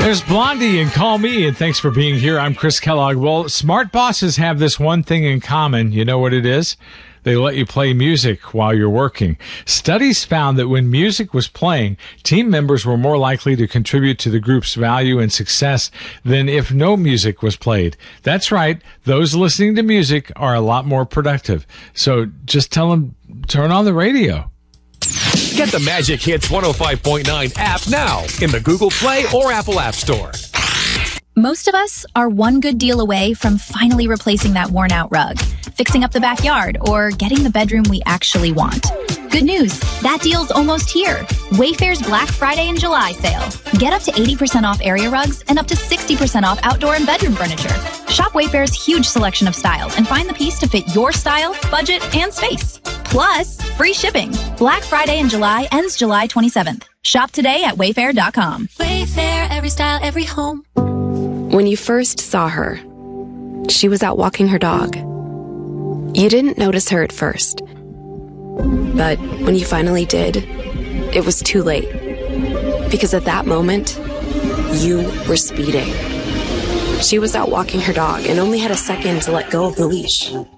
There's Blondie and Call Me, and thanks for being here. I'm Chris Kellogg. Well, smart bosses have this one thing in common. You know what it is? They let you play music while you're working. Studies found that when music was playing, team members were more likely to contribute to the group's value and success than if no music was played. That's right. Those listening to music are a lot more productive. So just tell them, turn on the radio. Get the Magic Hits 105.9 app now in the Google Play or Apple App Store. Most of us are one good deal away from finally replacing that worn-out rug, fixing up the backyard, or getting the bedroom we actually want. Good news, that deal's almost here. Wayfair's Black Friday and July sale. Get up to 80% off area rugs and up to 60% off outdoor and bedroom furniture. Shop Wayfair's huge selection of styles and find the piece to fit your style, budget, and space. Plus, free shipping. Black Friday in July ends July 27th. Shop today at Wayfair.com. Wayfair, every style, every home. When you first saw her, she was out walking her dog. You didn't notice her at first. But when you finally did, it was too late. Because at that moment, you were speeding. She was out walking her dog and only had a second to let go of the leash.